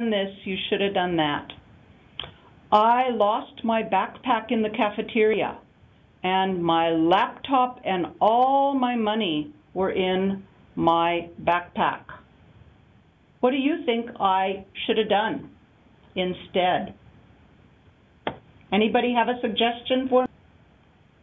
done this, you should have done that. I lost my backpack in the cafeteria, and my laptop and all my money were in my backpack. What do you think I should have done instead? Anybody have a suggestion for me?